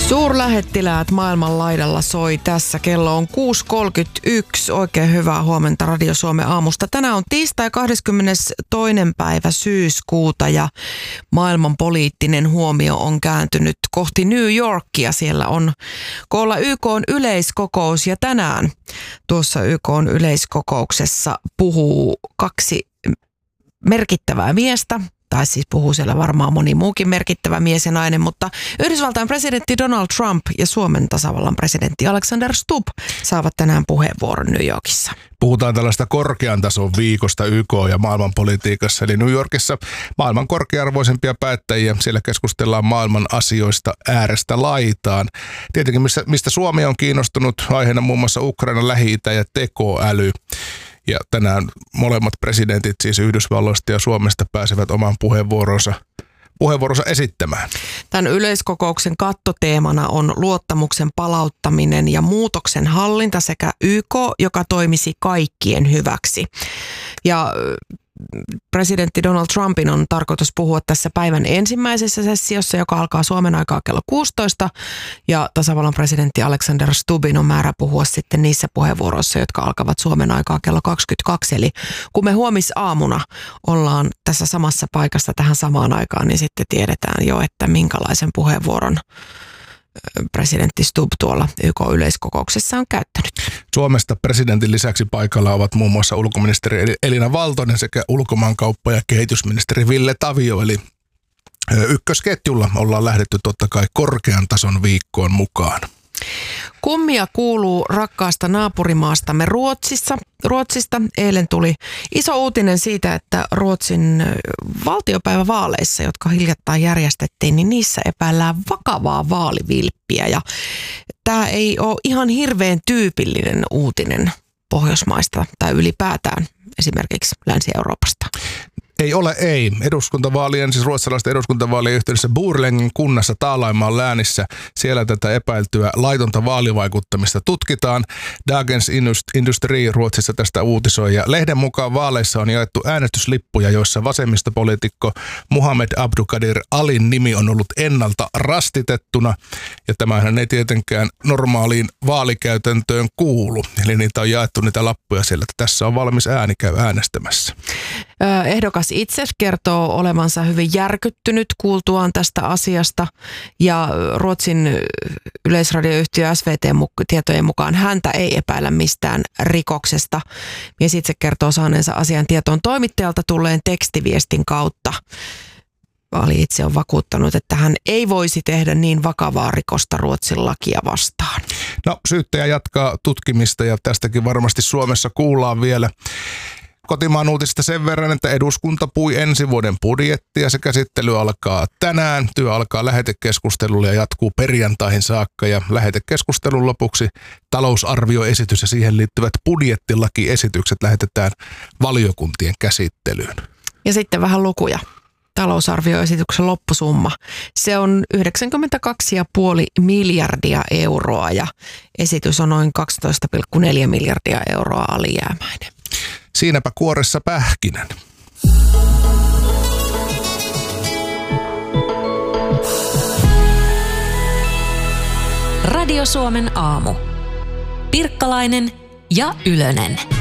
Suurlähettiläät maailman laidalla soi tässä. Kello on 6.31. Oikein hyvää huomenta Radio Suomen aamusta. Tänään on tiistai 22. päivä syyskuuta ja maailman poliittinen huomio on kääntynyt kohti New Yorkia. Siellä on koolla YK:n yleiskokous ja tänään tuossa YK:n yleiskokouksessa puhuu kaksi merkittävää miestä. Tai siis puhuu siellä varmaan moni muukin merkittävä mies ja nainen, mutta Yhdysvaltain presidentti Donald Trump ja Suomen tasavallan presidentti Alexander Stubb saavat tänään puheenvuoron New Yorkissa. Puhutaan tällaista korkean tason viikosta YK- ja maailmanpolitiikassa, eli New Yorkissa maailman korkearvoisempia päättäjiä. Siellä keskustellaan maailman asioista äärestä laitaan. Tietenkin mistä Suomi on kiinnostunut, aiheena muun muassa Ukraina, Lähi-itä ja tekoäly. Ja tänään molemmat presidentit, siis Yhdysvalloista ja Suomesta, pääsevät oman puheenvuoronsa esittämään. Tämän yleiskokouksen kattoteemana on luottamuksen palauttaminen ja muutoksen hallinta sekä YK, joka toimisi kaikkien hyväksi. Ja presidentti Donald Trumpin on tarkoitus puhua tässä päivän ensimmäisessä sessiossa, joka alkaa Suomen aikaa kello 16. Ja tasavallan presidentti Alexander Stubbin on määrä puhua sitten niissä puheenvuoroissa, jotka alkavat Suomen aikaa kello 22. Eli kun me huomisaamuna ollaan tässä samassa paikassa tähän samaan aikaan, niin sitten tiedetään jo, että minkälaisen puheenvuoron presidentti Stubb tuolla YK-yleiskokouksessa on käyttänyt. Suomesta presidentin lisäksi paikalla ovat muun muassa ulkoministeri Elina Valtonen sekä ulkomaankauppa- ja kehitysministeri Ville Tavio. Eli ykkösketjulla ollaan lähdetty totta kai korkean tason viikkoon mukaan. Kummia kuuluu rakkaasta naapurimaastamme Ruotsista. Eilen tuli iso uutinen siitä, että Ruotsin valtiopäivävaaleissa, jotka hiljattain järjestettiin, niin niissä epäillään vakavaa vaalivilppiä. Ja tämä ei ole ihan hirveän tyypillinen uutinen Pohjoismaista tai ylipäätään esimerkiksi Länsi-Euroopasta. Ei. Siis ruotsalaisten eduskuntavaalien yhteydessä Borlängen kunnassa Taalaimaan läänissä. Siellä tätä epäiltyä laitonta vaalivaikuttamista tutkitaan. Dagens Industri Ruotsissa tästä uutisoi. Ja lehden mukaan vaaleissa on jaettu äänestyslippuja, joissa vasemmistopoliitikko Muhammed Abdukadir Alin nimi on ollut ennalta rastitettuna. Ja tämähän ei tietenkään normaaliin vaalikäytäntöön kuulu. Eli niitä on jaettu niitä lappuja siellä, että tässä on valmis ääni, käy äänestämässä. Ehdokas itse kertoo olevansa hyvin järkyttynyt kuultuaan tästä asiasta ja Ruotsin yleisradioyhtiö SVT-tietojen mukaan häntä ei epäillä mistään rikoksesta. Mies itse kertoo saaneensa asian tietoon toimittajalta tulleen tekstiviestin kautta. Ali itse on vakuuttanut, että hän ei voisi tehdä niin vakavaa rikosta Ruotsin lakia vastaan. No, syyttäjä jatkaa tutkimista ja tästäkin varmasti Suomessa kuullaan vielä. Kotimaan uutisista sen verran, että eduskunta pui ensi vuoden budjettia. Se käsittely alkaa tänään. Työ alkaa lähetekeskustelulla ja jatkuu perjantaihin saakka. Ja lähetekeskustelun lopuksi talousarvioesitys ja siihen liittyvät budjettilakiesitykset lähetetään valiokuntien käsittelyyn. Ja sitten vähän lukuja. Talousarvioesityksen loppusumma. Se on 92,5 miljardia euroa ja esitys on noin 12,4 miljardia euroa alijäämäinen. Siinäpä kuoressa pähkinän. Radio Suomen aamu. Pirkkalainen ja Ylönen.